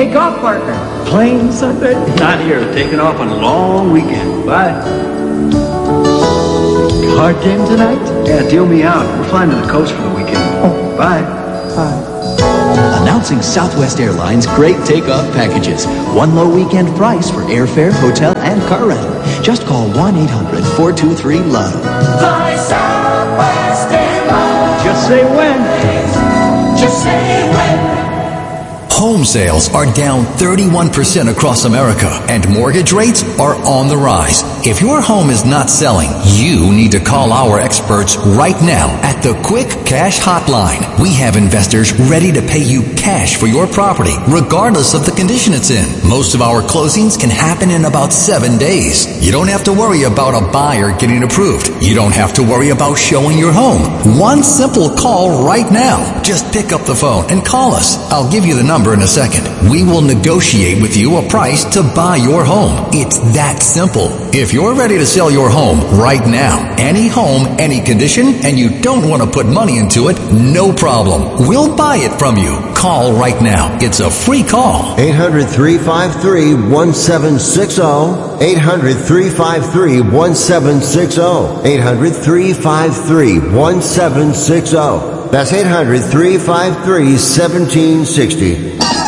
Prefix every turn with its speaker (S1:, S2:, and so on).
S1: Take off, partner. Plane Sunday?
S2: Not here. Taking off on a long weekend. Bye.
S1: Card game tonight?
S2: Yeah, deal me out. We're flying to the coast for the weekend.
S1: Oh.
S2: Bye.
S1: Bye.
S3: Announcing Southwest Airlines' great takeoff packages. One low weekend price for airfare, hotel, and car rental. Just call 1-800-423-LOVE.
S4: Fly Southwest Airlines.
S2: Just say when.
S4: Just say when.
S5: Home sales are down 31% across America, and mortgage rates are on the rise. If your home is not selling, you need to call our experts right now at the Quick Cash Hotline. We have investors ready to pay you cash for your property, regardless of the condition it's in. Most of our closings can happen in about 7 days. You don't have to worry about a buyer getting approved. You don't have to worry about showing your home. One simple call right now. Just pick up the phone and call us. I'll give you the number in a second. We will negotiate with you a price to buy your home. It's that simple. If you're ready to sell your home right now, any home, any condition, and you don't want to put money into it, no problem. We'll buy it from you. Call right now. It's a free call.
S6: 800-353-1760. 800-353-1760. 800-353-1760. That's 800-353-1760.